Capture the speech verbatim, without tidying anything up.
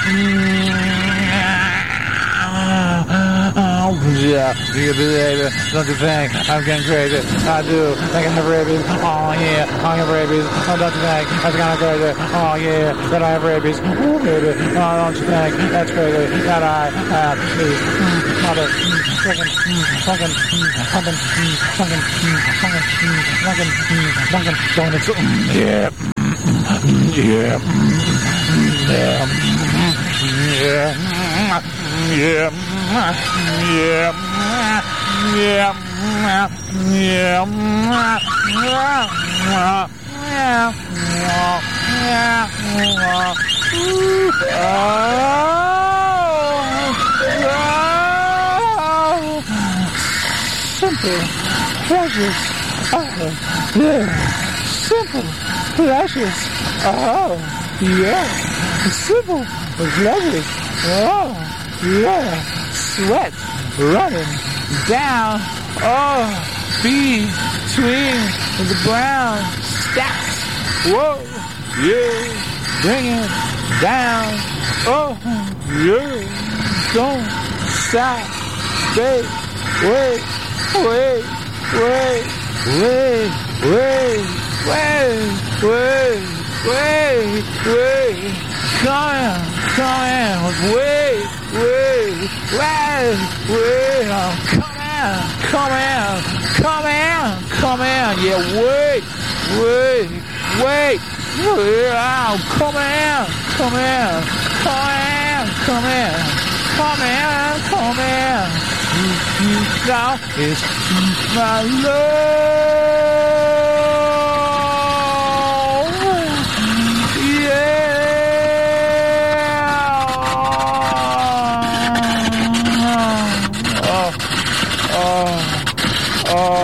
Yeah, you baby, don't you think I'm getting crazy? I do, I can have rabies. Oh yeah, I have rabies. Oh, don't you think that's kind of crazy? Oh yeah, that I have rabies. Oh baby, oh, don't you think that's crazy that I have these mother freaking fucking fucking fucking fucking fucking fucking donuts? Yeah, yeah, yeah, yeah, yeah. Yeah, yeah, yeah, yeah, simple pleasures. Oh, yeah, simple pleasures. Oh, yeah, simple pleasures. Oh, yeah. Sweat running down, oh, between the brown stacks. Whoa, yeah, bring it down. Oh, yeah, don't stop. Wait, wait, wait, wait, wait, wait, wait, wait, wait, wait. Come in, come in, wait. Wait, wait, wait, oh, come in, come in, come in, come in, yeah, wait, wait, wait, oh, come in, come in, come in, come in, come in, come in, you now is my love, yeah. Oh,